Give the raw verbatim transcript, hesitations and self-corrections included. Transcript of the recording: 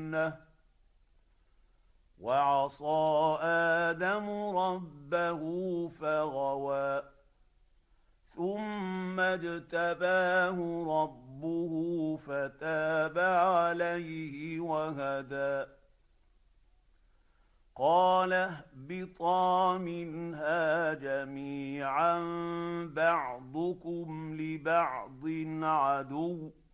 الجنه وعصى ادم ربه فغوى ثم اجتباه ربه فتاب عليه وهدى قال اهبطا منها جميعا بعضكم لبعض عدو